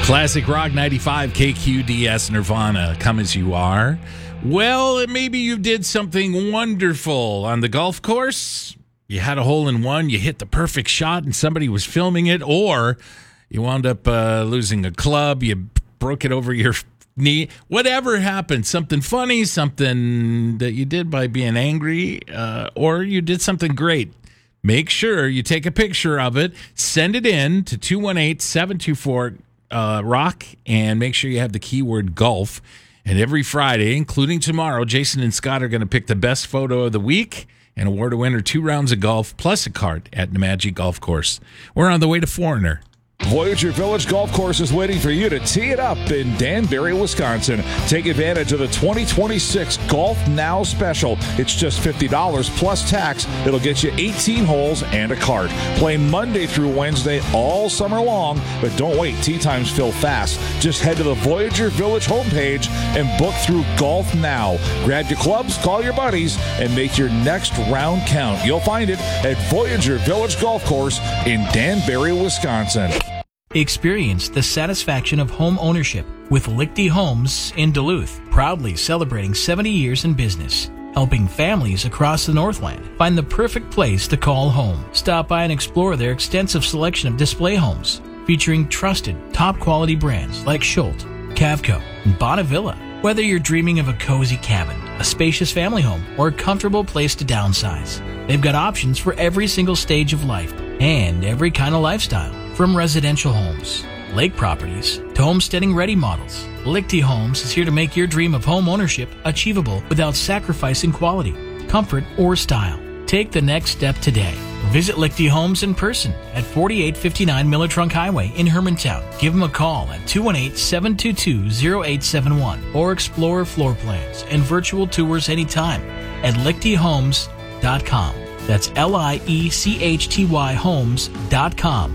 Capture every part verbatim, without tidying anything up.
Classic Rock ninety-five, K Q D S, Nirvana, Come As You Are. Well, maybe you did something wonderful on the golf course. You had a hole in one, you hit the perfect shot, and somebody was filming it, or you wound up uh, losing a club, you broke it over your knee. Whatever happened, something funny, something that you did by being angry, uh, or you did something great. Make sure you take a picture of it, send it in to two one eight, seven two four, Uh, rock, and make sure you have the keyword golf. And every Friday, including tomorrow, Jason and Scott are going to pick the best photo of the week and award a winner two rounds of golf plus a cart at Nemadji Golf Course. We're on the way to Foreigner. Voyager Village Golf Course is waiting for you to tee it up in Danbury, Wisconsin. Take advantage of the twenty twenty-six Golf Now Special. It's just fifty dollars plus tax. It'll get you eighteen holes and a cart. Play Monday through Wednesday all summer long, but don't wait. Tee times fill fast. Just head to the Voyager Village homepage and book through Golf Now. Grab your clubs, call your buddies, and make your next round count. You'll find it at Voyager Village Golf Course in Danbury, Wisconsin. Experience the satisfaction of home ownership with Lichty Homes in Duluth, proudly celebrating seventy years in business, helping families across the Northland find the perfect place to call home. Stop by and explore their extensive selection of display homes, featuring trusted, top-quality brands like Schultz, Cavco, and Bonnevilla. Whether you're dreaming of a cozy cabin, a spacious family home, or a comfortable place to downsize, they've got options for every single stage of life and every kind of lifestyle. From residential homes, lake properties, to homesteading-ready models, Lichty Homes is here to make your dream of home ownership achievable without sacrificing quality, comfort, or style. Take the next step today. Visit Lichty Homes in person at forty-eight fifty-nine Miller Trunk Highway in Hermantown. Give them a call at two one eight, seven two two, zero eight seven one or explore floor plans and virtual tours anytime at lichty homes dot com. That's L I E C H T Y homes dot com.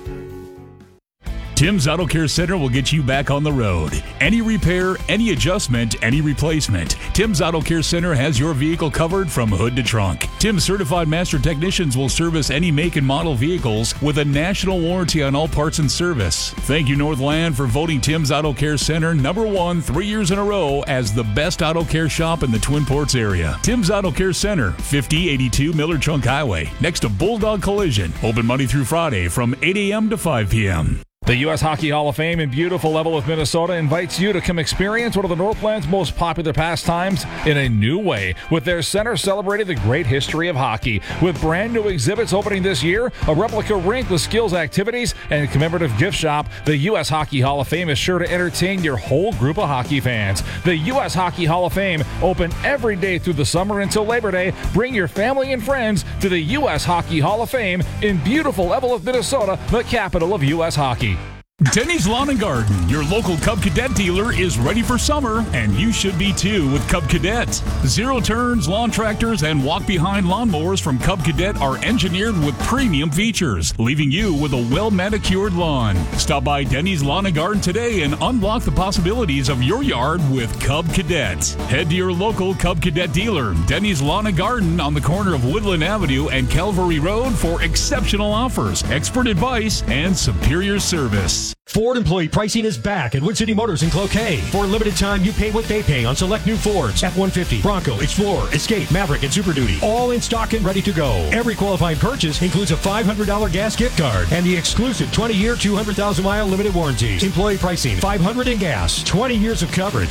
Tim's Auto Care Center will get you back on the road. Any repair, any adjustment, any replacement. Tim's Auto Care Center has your vehicle covered from hood to trunk. Tim's certified master technicians will service any make and model vehicles with a national warranty on all parts and service. Thank you, Northland, for voting Tim's Auto Care Center number one three years in a row as the best auto care shop in the Twin Ports area. Tim's Auto Care Center, fifty eighty-two Miller Trunk Highway, next to Bulldog Collision. Open Monday through Friday from eight a.m. to five p.m. The U S Hockey Hall of Fame in beautiful Leavenworth, Minnesota invites you to come experience one of the Northland's most popular pastimes in a new way, with their center celebrating the great history of hockey. With brand new exhibits opening this year, a replica rink with skills activities, and a commemorative gift shop, the U S Hockey Hall of Fame is sure to entertain your whole group of hockey fans. The U S Hockey Hall of Fame, open every day through the summer until Labor Day. Bring your family and friends to the U S Hockey Hall of Fame in beautiful Leavenworth, Minnesota, the capital of U S hockey. Denny's Lawn and Garden, your local Cub Cadet dealer, is ready for summer, and you should be too with Cub Cadet. Zero turns, lawn tractors, and walk-behind lawnmowers from Cub Cadet are engineered with premium features, leaving you with a well-manicured lawn. Stop by Denny's Lawn and Garden today and unlock the possibilities of your yard with Cub Cadet. Head to your local Cub Cadet dealer, Denny's Lawn and Garden, on the corner of Woodland Avenue and Calvary Road for exceptional offers, expert advice, and superior service. Ford employee pricing is back at Wood City Motors in Cloquet. For a limited time, you pay what they pay on select new Fords, F one fifty, Bronco, Explorer, Escape, Maverick, and Super Duty. All in stock and ready to go. Every qualifying purchase includes a five hundred dollars gas gift card and the exclusive twenty-year, two hundred thousand mile limited warranties. Employee pricing, five hundred dollars in gas, twenty years of coverage.